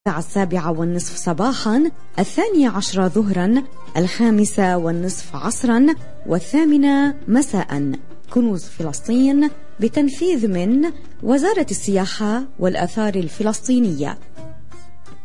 7:30 صباحا، 12 ظهرا، 5:30 عصرا، 8 مساء. كنوز فلسطين بتنفيذ من وزارة السياحة والآثار الفلسطينية.